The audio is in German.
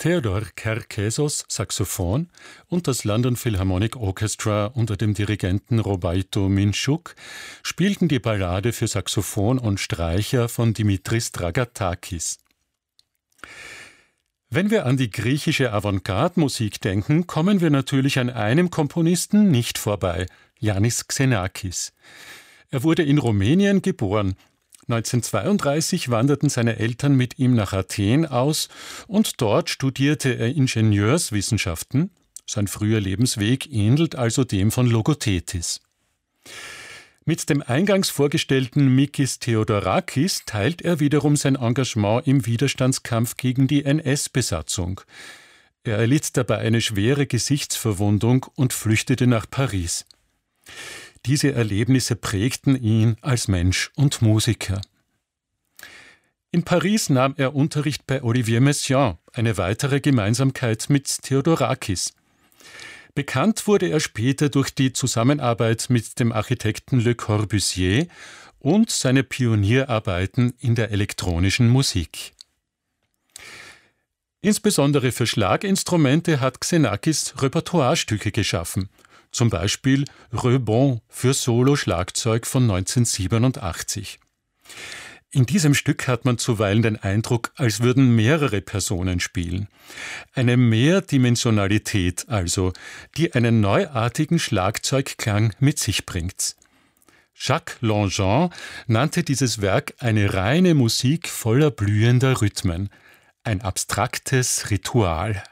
Theodor Cherkessos, Saxophon, und das London Philharmonic Orchestra unter dem Dirigenten Robaito Minczuk spielten die Ballade für Saxophon und Streicher von Dimitris Dragatakis. Wenn wir an die griechische Avantgarde-Musik denken, kommen wir natürlich an einem Komponisten nicht vorbei, Yannis Xenakis. Er wurde in Rumänien geboren. 1932 wanderten seine Eltern mit ihm nach Athen aus und dort studierte er Ingenieurswissenschaften. Sein früher Lebensweg ähnelt also dem von Logothetis. Mit dem eingangs vorgestellten Mikis Theodorakis teilt er wiederum sein Engagement im Widerstandskampf gegen die NS-Besatzung. Er erlitt dabei eine schwere Gesichtsverwundung und flüchtete nach Paris. Diese Erlebnisse prägten ihn als Mensch und Musiker. In Paris nahm er Unterricht bei Olivier Messiaen, eine weitere Gemeinsamkeit mit Theodorakis. Bekannt wurde er später durch die Zusammenarbeit mit dem Architekten Le Corbusier und seine Pionierarbeiten in der elektronischen Musik. Insbesondere für Schlaginstrumente hat Xenakis Repertoirestücke geschaffen. Zum Beispiel Rebond für Solo-Schlagzeug von 1987. In diesem Stück hat man zuweilen den Eindruck, als würden mehrere Personen spielen. Eine Mehrdimensionalität also, die einen neuartigen Schlagzeugklang mit sich bringt. Jacques Langevin nannte dieses Werk eine reine Musik voller blühender Rhythmen, ein abstraktes Ritual.